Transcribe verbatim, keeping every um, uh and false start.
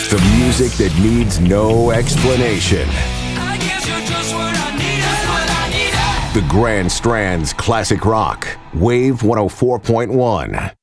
The music that needs no explanation. The Grand Strand's classic rock. Wave one oh four point one.